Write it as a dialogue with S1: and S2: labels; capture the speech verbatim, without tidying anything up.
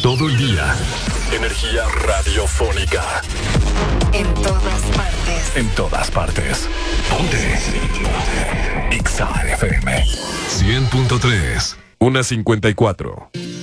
S1: Todo el día. Energía radiofónica.
S2: En todas partes.
S1: En todas partes. Ponte. Ponte. X A F M. cien punto tres. una cincuenta y cuatro.